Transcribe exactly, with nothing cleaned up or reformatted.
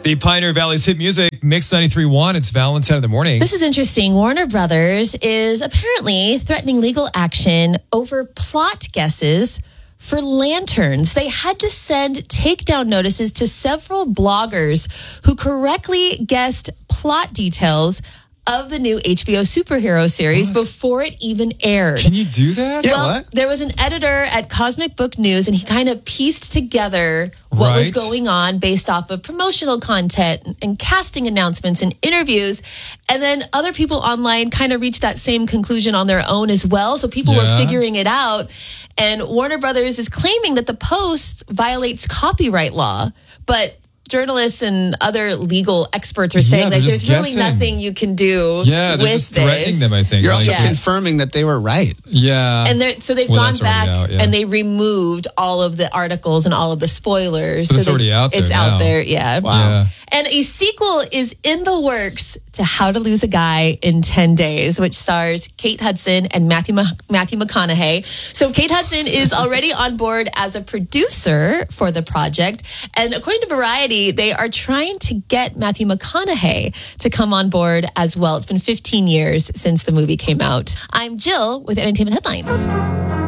The Pioneer Valley's hit music, Mix ninety-three point one. It's Valentine in the morning. This is interesting. Warner Brothers is apparently threatening legal action over plot guesses for Lanterns. They had to send takedown notices to several bloggers who correctly guessed plot details of the new H B O superhero series what? before it even aired. Can you do that? Yeah, well, what? There was an editor at Cosmic Book News, and he kind of pieced together what right. was going on based off of promotional content and, and casting announcements and interviews. And then other people online kind of reached that same conclusion on their own as well. So people yeah. were figuring it out. And Warner Brothers is claiming that the post violates copyright law. But journalists and other legal experts are saying yeah, that there's guessing. really nothing you can do yeah, they're with just threatening this. them, I think. You're also yeah. confirming that they were right. Yeah. And they're, so they've well, gone back out, yeah. and they removed all of the articles and all of the spoilers. But so it's already out there It's now. out there, yeah. Wow. Yeah. And a sequel is in the works to How to Lose a Guy in ten days, which stars Kate Hudson and Matthew Ma- Matthew McConaughey. So Kate Hudson is already on board as a producer for the project. And according to Variety, they are trying to get Matthew McConaughey to come on board as well. It's been fifteen years since the movie came out. I'm Jill with Entertainment Headlines.